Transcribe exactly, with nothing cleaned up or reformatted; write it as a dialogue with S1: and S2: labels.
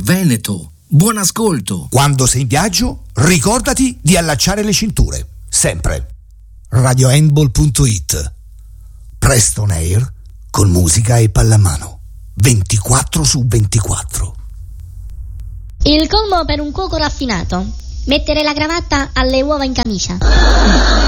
S1: Veneto. Buon ascolto.
S2: Quando sei in viaggio, ricordati di allacciare le cinture. Sempre. radiohandball punto it. Preston Air con musica e pallamano. ventiquattro su ventiquattro.
S3: Il colmo per un cuoco raffinato: mettere la cravatta alle uova in camicia.